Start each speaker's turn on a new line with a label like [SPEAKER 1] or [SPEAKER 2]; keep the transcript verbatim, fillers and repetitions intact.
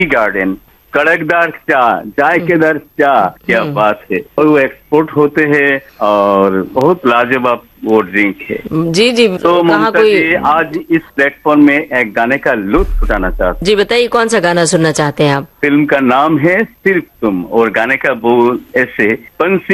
[SPEAKER 1] Garden, कड़कदार चाय, जायकेदार चाय, क्या बात है। और वो एक्सपोर्ट होते हैं और बहुत लाजवाब वो ड्रिंक है।
[SPEAKER 2] जी जी।
[SPEAKER 1] तो
[SPEAKER 2] कहाँ
[SPEAKER 1] ममता
[SPEAKER 2] कोई
[SPEAKER 1] जी, आज इस प्लेटफॉर्म में एक गाने का लुत्फ उठाना चाहते
[SPEAKER 2] जी बताइए कौन सा गाना सुनना चाहते हैं आप?
[SPEAKER 1] फिल्म का नाम है सिर्फ तुम और गाने का बोल ऐसे, पंछी